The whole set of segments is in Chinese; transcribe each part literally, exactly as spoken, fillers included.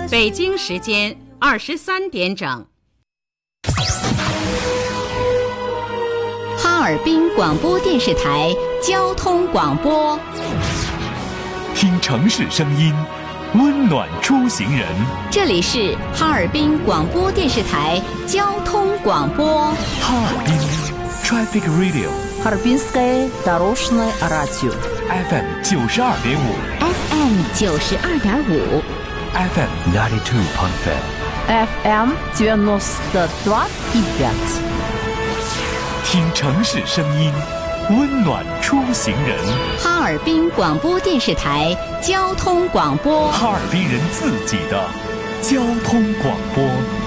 北京时间二十三点整。 哈尔滨广播电视台交通广播， 听城市声音，温暖出行人。 这里是哈尔滨广播电视台交通广播。 哈尔滨 Traffic Radio， Харбинское дорожное радио F M 九十二点五 F M 九十二点五 F M ninety two point five F M девяносто два и пять。 听城市声音，温暖出行人。 哈尔滨广播电视台交通广播， 哈尔滨人自己的交通广播。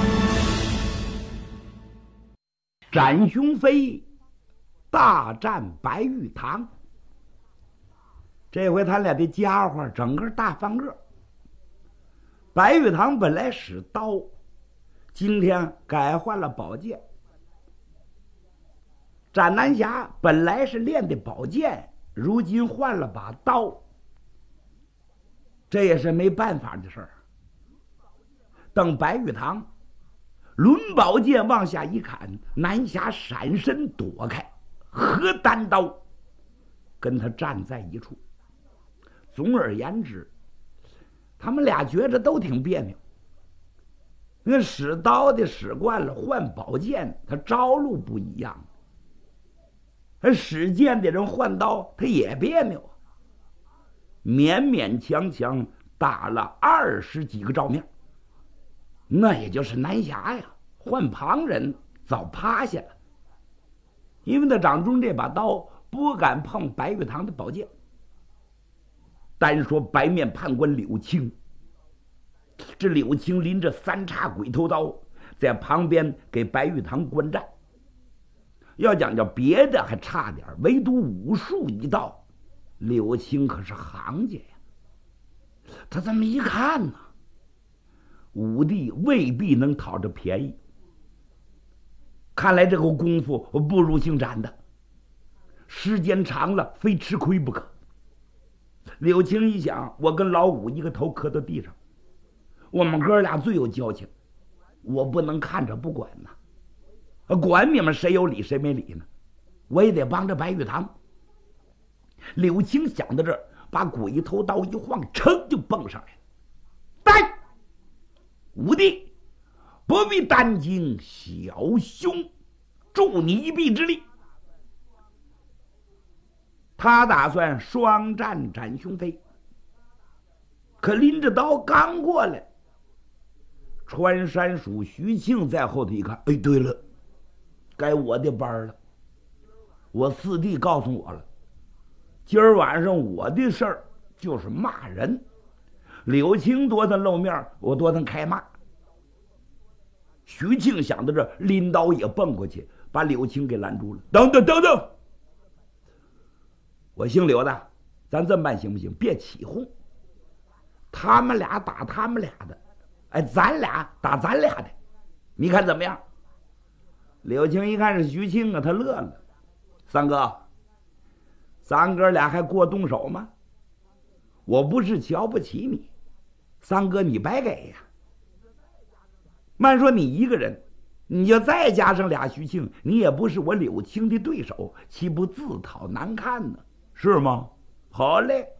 展雄飞大战白玉堂，这回他俩的家伙整个大翻个。白玉堂本来使刀，今天改换了宝剑。展南侠本来是练的宝剑，如今换了把刀，这也是没办法的事儿。等白玉堂抡宝剑往下一砍，南侠闪身躲开，合单刀跟他站在一处。总而言之，他们俩觉着都挺别扭。那使刀的使惯了，换宝剑他招路不一样。而使剑的人换刀，他也别扭，勉勉强强打了二十几个照面，那也就是南侠呀，换旁人早趴下了，因为他掌中这把刀不敢碰白玉堂的宝剑。单说白面判官柳青，这柳青拎着三叉鬼头刀在旁边给白玉堂观战。要讲叫别的还差点，唯独武术一道，柳青可是行家呀。他这么一看呢，武帝未必能讨着便宜，看来这个功夫不如姓展的，时间长了非吃亏不可。柳青一想，我跟老五一个头磕到地上，我们哥俩最有交情，我不能看着不管呐。管你们谁有理谁没理呢，我也得帮着白玉堂。柳青想到这儿，把鬼头刀一晃，噌就蹦上来了。来，武帝不必担惊，小兄助你一臂之力。他打算双战展雄飞，可拎着刀刚过来，穿山鼠徐庆在后头一看，哎，对了，该我的班了。我四弟告诉我了，今儿晚上我的事儿就是骂人，柳青多他露面，我多他开骂。徐庆想到这，拎刀也蹦过去，把柳青给拦住了。等等等等，我姓刘的，咱这么办行不行？别起哄，他们俩打他们俩的，哎，咱俩打咱俩的，你看怎么样？柳青一看是徐庆啊，他乐了。三哥，咱哥俩还过动手吗？我不是瞧不起你，三哥你白给呀。慢说你一个人，你就再加上俩徐庆，你也不是我柳青的对手，岂不自讨难看呢？是吗？好嘞，